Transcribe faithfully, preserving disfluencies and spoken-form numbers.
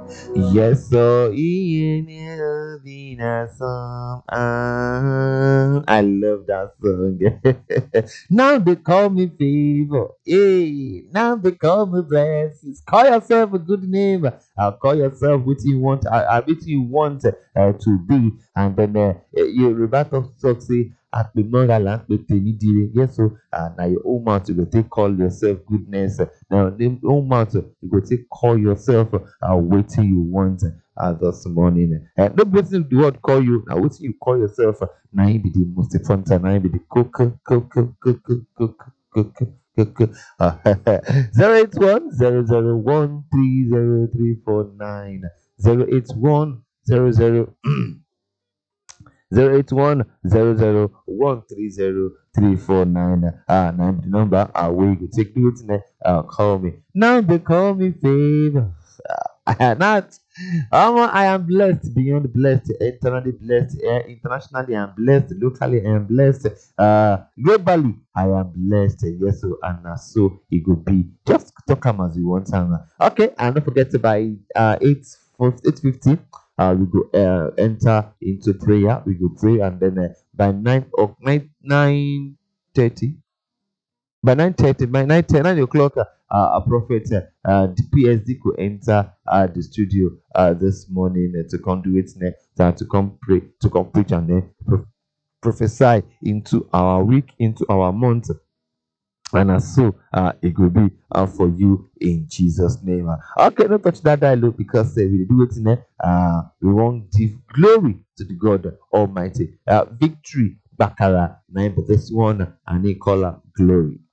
Yes, so Ian been a song. Ah, I love that song. Now they call me favor. Hey, now they call me blessings. Call yourself a good name. Uh, call yourself what you want. Uh, uh, what you want uh, to be, and then uh, you revert of success. At the moral and the tèmi yes, so uh, now your own mouth you go take call yourself goodness. Now, the own mouth you go take call yourself uh, waiting you want uh, this morning. Uh, no person the word call you. Now, what you call yourself? Uh, now, be the most important. Now, be the cook, cook, cook, cook, cook, cook, cook, cook. Zero eight one zero zero one three zero three four nine zero eight one zero zero zero eight one zero zero one three zero three four nine. Ah, now the number. Ah, we go take do it now. Uh, call me. Now they call me favor. I am not. Um, I am blessed beyond blessed, internally blessed, uh, internationally I am blessed, locally I am blessed, uh, globally I am blessed. Yes, so and uh, so it could be. Just talk am as you want. Um, okay, and don't forget to by uh eight eight fifty. Uh, we go uh, enter into prayer. We go pray, and then uh, by nine or nine nine thirty, by nine thirty, by nine ten, nine o'clock, uh, uh, a prophet, uh, uh, the P S D could enter uh, the studio uh, this morning uh, to come do it, uh, to come pray, to come preach, and then pro- prophesy into our week, into our month, and as so uh, it will be uh, for you in Jesus' name. Uh, okay, don't touch that dialogue because uh, we do it in uh, we won't give glory to the God Almighty. Uh, victory, Bakara, nine, but this one, and he call her glory.